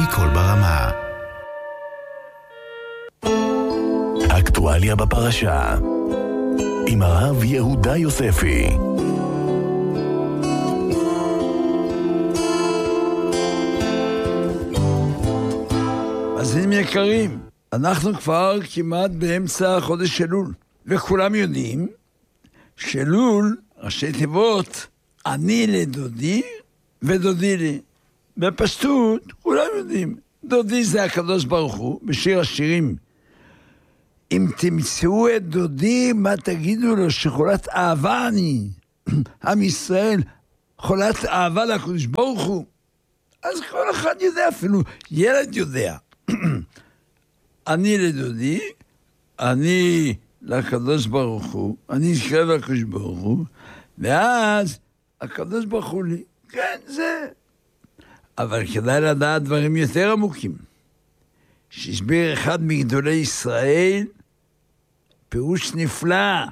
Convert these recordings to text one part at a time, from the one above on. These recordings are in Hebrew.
קול ברמה. אקטואליה בפרשה עם הרב יהודה יוספי. מאזינים יקרים, אנחנו כבר כמעט באמצע חודש אלול, וכולם יודעים שאלול, ראשי תיבות, אני לדודי ודודי לי. בפשטות, כולם יודעים. דודי זה הקדוש ברוך הוא, בשיר השירים. אם תמצאו את דודי, מה תגידו לו? שחולת אהבה אני. עם ישראל, חולת אהבה לקדוש ברוך הוא. אז כל אחד יודע, אפילו ילד יודע. אני לדודי, אני לקדוש ברוך הוא, אני אשכב לקדוש ברוך הוא, ואז הקדוש ברוך הוא לי. כן, זה. אבל כדאי לדעת דברים יותר עמוקים. שהסביר אחד מגדולי ישראל, פירוש נפלא.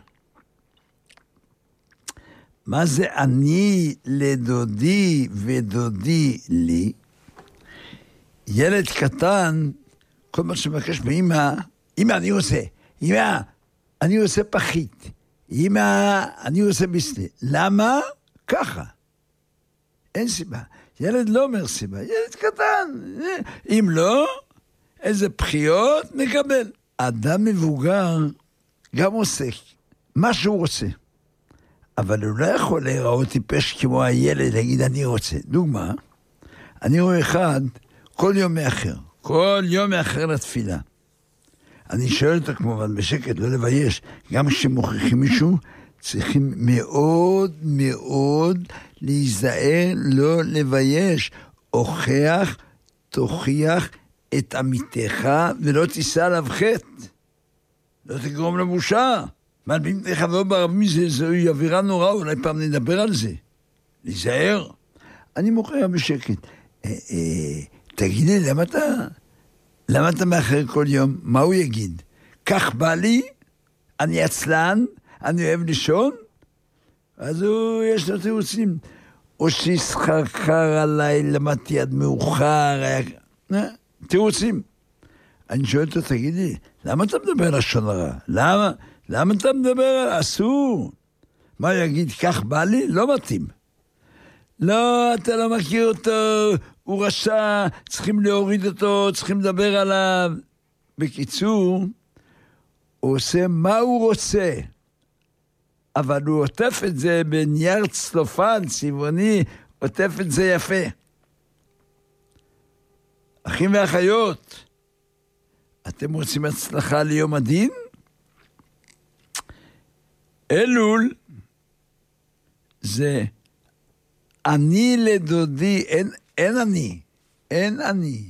מה זה אני לדודי ודודי לי? ילד קטן, כל מה שמבקש מאמא, אמא אני עושה, אמא אני עושה פחית, אמא אני עושה ביסלי. למה? ככה. אין סיבה. ילד לא אומר סיבה, ילד קטן. אם לא, איזה בחיות נקבל. אדם מבוגר גם עושה מה שהוא רוצה. אבל הוא לא יכול להיראות טיפש כמו הילד, להגיד אני רוצה. דוגמה, אני רואה אחד כל יום מאחר. כל יום מאחר לתפילה. אני שואל אותו כמובן בשקט, לא לבייש. גם כשמוכיחים מישהו, צריכים מאוד מאוד להיזהר, לא לבייש. הוכח, תוכיח את עמיתך, ולא תישא עליו חטא. לא תגרום לבושה. מלבים את חבר ברבים, זוהי אווירה נורא, אולי פעם נדבר על זה. להיזהר. אני מוכיח בשקט. תגיד לי, למה אתה מאחר כל יום? מה הוא יגיד? כך בא לי, אני עצלן, אני אוהב לישון, אז יש לו תירוצים. או ששכר עליי, למדתי עד מאוחר, תירוצים. אני שואל אותו, תגיד לי, למה אתה מדבר לשון הרע? למה אתה מדבר על אסור? מה יגיד, כך בא לי? לא מתאים. לא, אתה לא מכיר אותו, הוא רשע, צריכים להוריד אותו, צריכים לדבר עליו. בקיצור, הוא עושה מה הוא רוצה, אבל הוא עוטף את זה בנייר צלופן, צבעוני, עוטף את זה יפה. אחים ואחיות, אתם רוצים הצלחה ליום הדין? אלול זה אני לדודי, אין אני.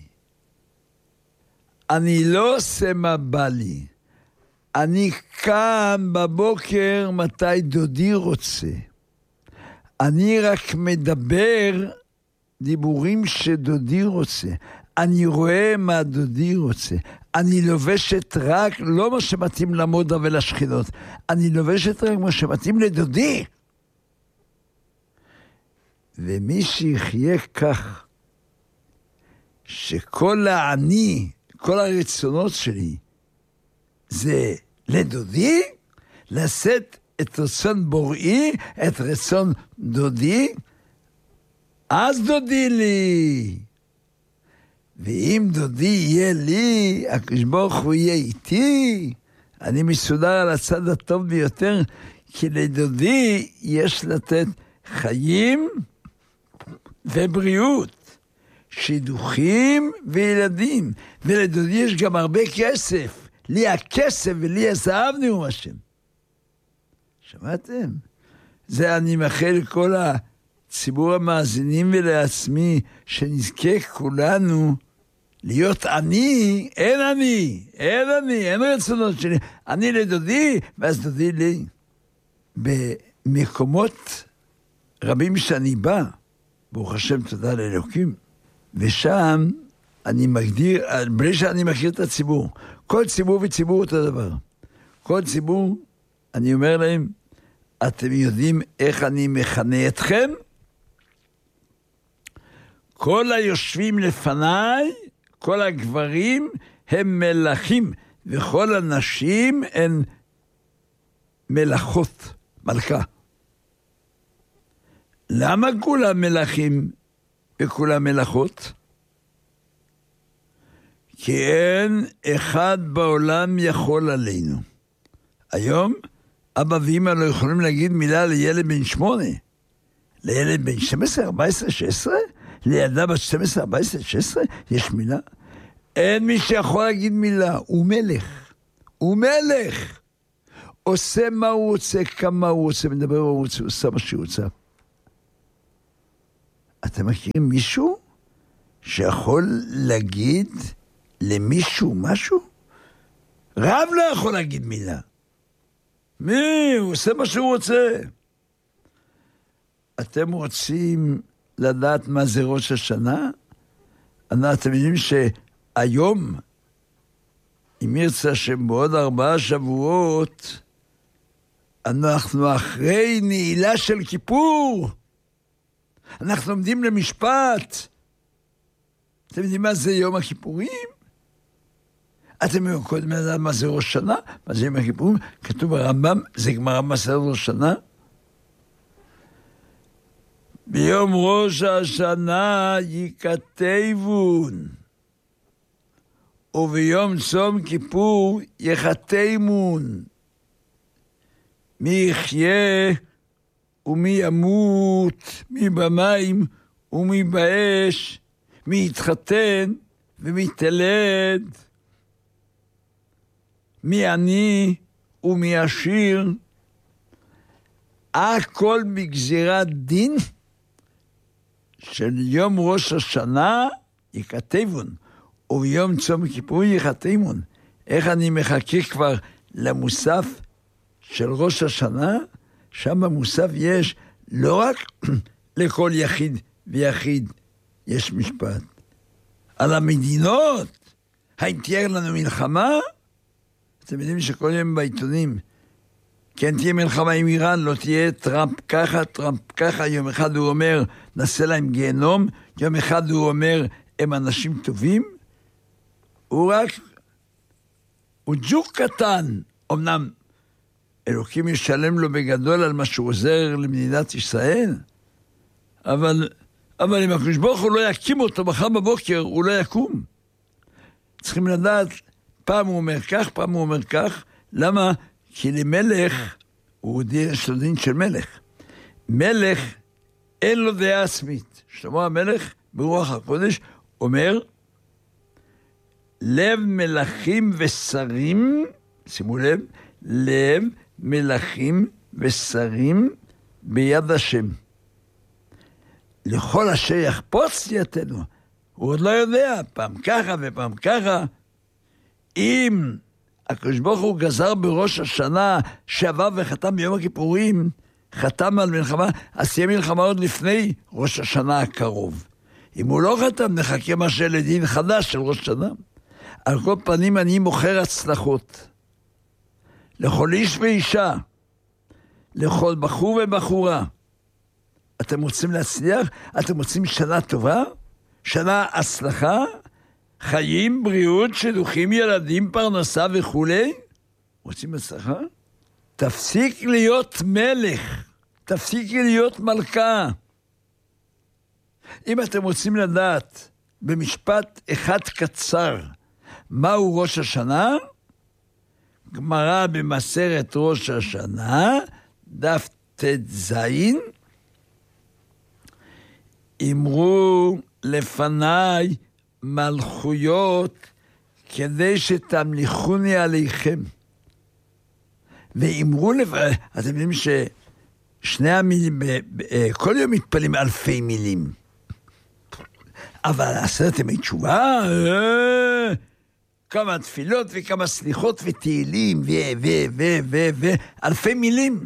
אני לא עושה מה בא לי. אני קם בבוקר מתי דודי רוצה. אני רק מדבר דיבורים שדודי רוצה. אני רואה מה דודי רוצה. אני לובשת רק, לא מה שמתאים למודה ולשכינות. אני לובשת רק מה שמתאים לדודי. ומי שיחיה כך, שכל העני, כל הרצונות שלי, זה לדודי, לשאת את רצון בוראי, את רצון דודי, אז דודי לי. ואם דודי יהיה לי, הקדוש ברוך הוא יהיה איתי, אני מסודר על הצד הטוב ביותר, כי לדודי יש לתת חיים ובריאות, שידוכים וילדים, ולדודי יש גם הרבה כסף, לי הכסף ולי הזהב נאום השם. שמעתם? זה אני מאחל לכל הציבור המאזינים ולעצמי, שנזכה כולנו להיות אני, אין רצונות שלי, אני לדודי, ואז דודי לי. במקומות רבים שאני בא, ברוך השם תודה לאלוקים, ושם אני מגדיר, בלי שאני מכיר את הציבור, כל ציבור וציבור אותו דבר. כל ציבור, אני אומר להם, אתם יודעים איך אני מכנה אתכם? כל היושבים לפניי, כל הגברים הם מלכים, וכל הנשים הן מלכות, מלכה. למה כולם מלכים וכולם מלכות? כי אין אחד בעולם יכול עלינו. היום אבא ואמא לא יכולים להגיד מילה לילד בן 8, לילד בן 12, 14, 16, לילדה בת 12, 14, 16, יש מילה? אין מי שיכול להגיד מילה, הוא מלך, הוא מלך. עושה מה הוא רוצה, כמה הוא רוצה, מדבר מה הוא רוצה, עושה מה שהוא רוצה. אתם מכירים מישהו שיכול להגיד למישהו משהו? רב לא יכול להגיד מילה. מי? הוא עושה מה שהוא רוצה. אתם רוצים לדעת מה זה ראש השנה? אתם יודעים שהיום, אם ירצה שבעוד 4 שבועות, אנחנו אחרי נעילה של כיפור. אנחנו עומדים למשפט. אתם יודעים מה זה יום הכיפורים? אתם יודעים קודם לדעת מה זה ראש שנה? מה זה יום הכיפורים? כתוב ברמב"ם, זה גמרא מסכת ראש שנה. ביום ראש השנה ייכתבון, וביום צום כיפור יחתמון. מי יחיה ומי ימות, מי במים ומי באש, מי יתחתן ומי תלד, מי עני ומי עשיר. הכל בגזירת דין של יום ראש השנה ייכתבון, וביום צום כיפור ייחתמון. איך אני מחכה כבר למוסף של ראש השנה? שם במוסף יש לא רק לכל יחיד ויחיד יש משפט. על המדינות, האם תהיה לנו מלחמה? אתם יודעים שכל יום בעיתונים, כן תהיה מלחמה עם איראן, לא תהיה טראמפ ככה, טראמפ ככה. יום אחד הוא אומר, נעשה להם גיהנום, יום אחד הוא אומר, הם אנשים טובים. הוא ג'וק קטן. אמנם אלוקים ישלם לו בגדול על מה שהוא עוזר למדינת ישראל, אבל אם הקדוש ברוך הוא לא יקים אותו מחר בבוקר, הוא לא יקום. צריכים לדעת, פעם הוא אומר כך, פעם הוא אומר כך. למה? כי למלך, יש לו דין של מלך. מלך אין לו דעה עצמית. שלמה המלך ברוח הקודש אומר, לב מלכים ושרים, שימו לב, לב מלכים ושרים ביד השם. לכל אשר יחפוץ יתנו. הוא עוד לא יודע, פעם ככה ופעם ככה. אם הקדוש ברוך הוא גזר בראש השנה שעבר וחתם ביום הכיפורים, חתם על מלחמה, אז תהיה מלחמה עוד לפני ראש השנה הקרוב. אם הוא לא חתם, נחכה מה שלדין חדש של ראש השנה. על כל פנים אני מוכר הצלחות. לכל איש ואישה, לכל בחור ובחורה. אתם רוצים להצליח? אתם רוצים שנה טובה? שנה הצלחה? חיים, בריאות, שילוחים, ילדים, פרנסה וכו'? רוצים הצלחה? תפסיק להיות מלך. תפסיק להיות מלכה. אם אתם רוצים לדעת במשפט אחד קצר מהו ראש השנה, גמרא במסכת ראש השנה, דף ט"ז, אמרו לפניי מלכויות כדי שתמליכוני עליכם. ואמרו לפניי, אתם יודעים ששני המילים, כל יום מתפלים אלפי מילים. אבל 10 ימי תשובה, כמה תפילות וכמה סליחות ותהילים אלפי מילים.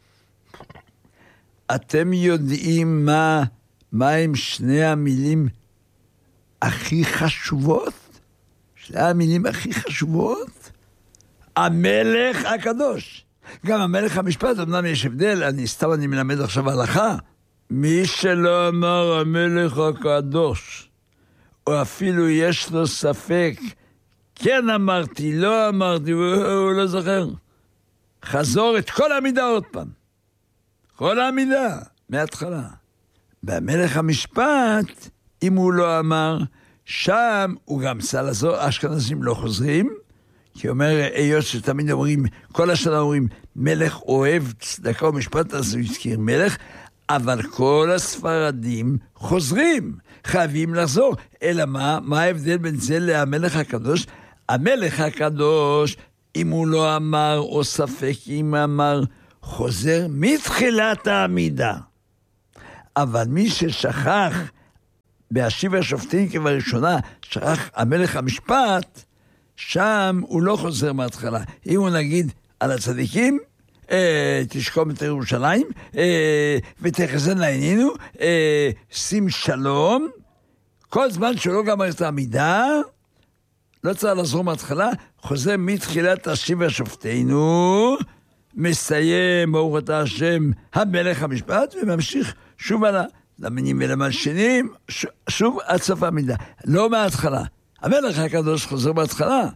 אתם יודעים מה הם שני המילים הכי חשובות? שני המילים הכי חשובות? המלך הקדוש. גם המלך המשפט, אמנם יש הבדל, אני מלמד עכשיו הלכה. מי שלא אמר המלך הקדוש, או אפילו יש לו ספק, כן אמרתי, לא אמרתי, הוא לא זוכר. חזור את כל המידה עוד פעם. כל המידה, מההתחלה. במלך המשפט, אם הוא לא אמר, שם הוא גם סלזור, אשכנזים לא חוזרים, כי אומר, היות שתמיד אומרים, כל השנה אומרים, מלך אוהב צדקה ומשפט, אז הוא הזכיר מלך, אבל כל הספרדים חוזרים, חייבים לחזור. אלא מה ההבדל בין זה למלך הקדוש? המלך הקדוש, אם הוא לא אמר, או ספק אם אמר, חוזר מתחילת העמידה. אבל מי ששכח, בהשיב השופטים כבראשונה, שכח המלך המשפט, שם הוא לא חוזר מההתחלה. אם הוא נגיד על הצדיקים, תשכום את ירושלים, ותחזן לעינינו, שים שלום, כל זמן שהוא לא גמר את העמידה, לא צריך לחזור מההתחלה, חוזר מתחילת השיב השופטינו, מסיים ברוך אתה השם המלך המשפט, וממשיך שוב על למנים ולמלשינים, שוב עד סוף העמידה, לא מההתחלה. המלך הקדוש חוזר בהתחלה.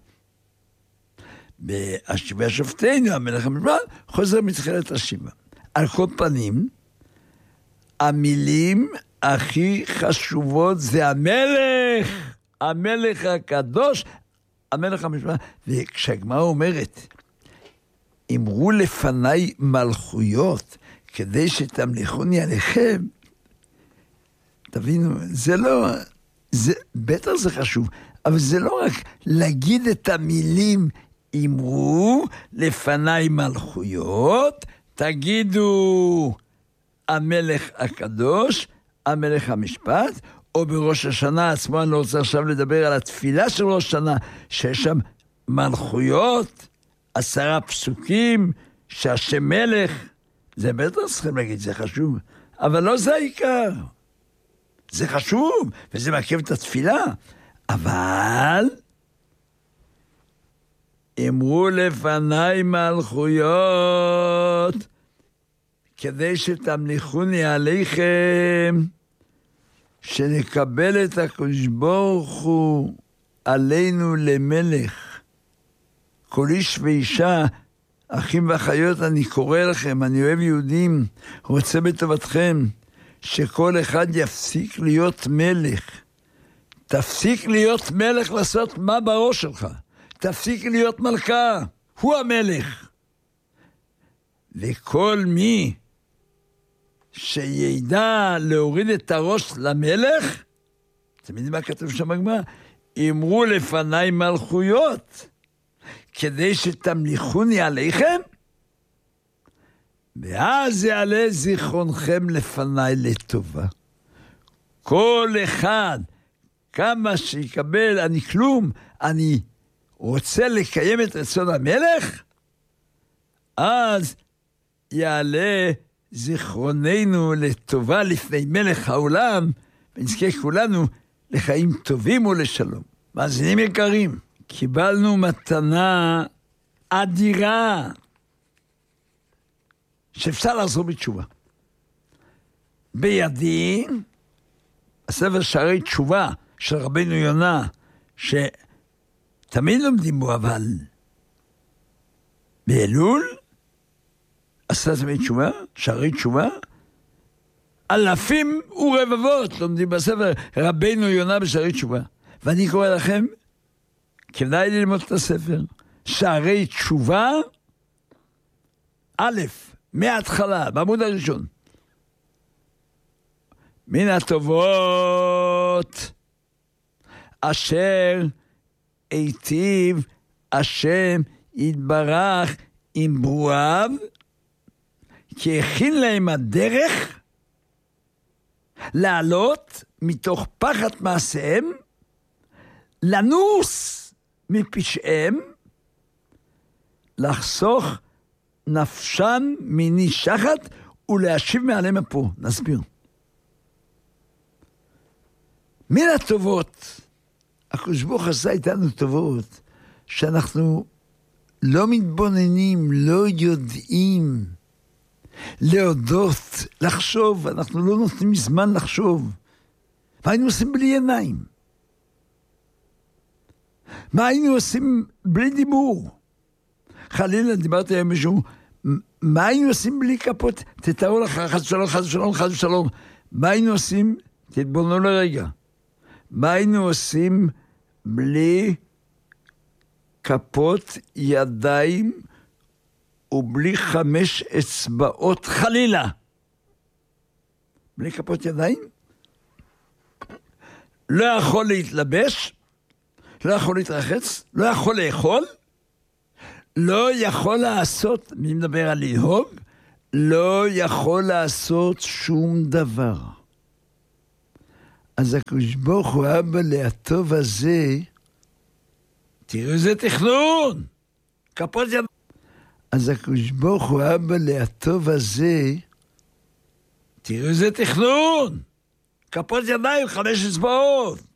בהשיבה שופטינו, המלך המשפט, חוזר מתחילת השיבה. על כל פנים, המילים הכי חשובות זה המלך הקדוש, המלך המשפט. וכשהגמרא אומרת, אמרו לפניי מלכויות, כדי שתמליכוני עליכם, תבינו, זה לא, בטח זה חשוב, אבל זה לא רק להגיד את המילים, אמרו לפניי מלכויות, תגידו המלך הקדוש, המלך המשפט, או בראש השנה עצמו, אני לא רוצה עכשיו לדבר על התפילה של ראש השנה, שיש שם מלכויות, 10 פסוקים, שהשם מלך, זה בטח צריכים להגיד, זה חשוב, אבל לא זה העיקר. זה חשוב, וזה מעכב את התפילה, אבל אמרו לפניי מלכויות, כדי שתמליכוני עליכם, שנקבל את הקדוש ברוך הוא עלינו למלך. כל איש ואישה, אחים ואחיות, אני קורא לכם, אני אוהב יהודים, רוצה בטובתכם, שכל אחד יפסיק להיות מלך. תפסיק להיות מלך לעשות מה בראש שלך. תפסיק להיות מלכה. הוא המלך. וכל מי שידע להוריד את הראש למלך, תמיד מה כתוב שם בגמרא? אמרו לפניי מלכויות, כדי שתמליכוני עליכם, ואז יעלה זיכרונכם לפניי לטובה. כל אחד, כמה שיקבל, אני כלום, אני רוצה לקיים את רצון המלך, אז יעלה זיכרוננו לטובה לפני מלך העולם, ונזכה כולנו לחיים טובים ולשלום. מאזינים יקרים, קיבלנו מתנה אדירה, שאפשר לחזור בתשובה. בידי, הספר שערי תשובה של רבינו יונה, שתמיד לומדים בו, אבל באלול, עשה תמיד תשובה, שערי תשובה, אלפים ורבבות לומדים בספר רבינו יונה בשערי תשובה. ואני קורא לכם, כדאי ללמוד את הספר, שערי תשובה, א', מההתחלה, בעמוד הראשון. מן הטובות אשר היטיב השם יתברך עם ברואיו, כי הכין להם הדרך לעלות מתוך פחד מעשיהם, לנוס מפשעיהם, לחסוך נפשם מיני שחת ולהשיב מעליהם אפו. נסביר. מן הטובות, הקדוש ברוך הוא עשה איתנו טובות, שאנחנו לא מתבוננים, לא יודעים להודות, לחשוב, אנחנו לא נותנים זמן לחשוב. והיינו עושים בלי עיניים. מה היינו עושים בלי דיבור? חלילה, דיברתי עם מישהו, מה היינו עושים בלי כפות? תתארו לך, חס ושלום, חס ושלום, חס ושלום. מה היינו עושים? תתבוננו לרגע. מה היינו עושים בלי כפות ידיים ובלי 5 אצבעות, חלילה? בלי כפות ידיים? לא יכול להתלבש, לא יכול להתרחץ, לא יכול לאכול, לא יכול לעשות, מי מדבר על לנהוג? לא יכול לעשות שום דבר. אז הקדוש ברוך הוא אבא הטוב הזה, תראו איזה תכנון, כפות ידיים. אז הקדוש ברוך הוא אבא הטוב הזה, תראו איזה תכנון, כפות ידיים, 5 אצבעות.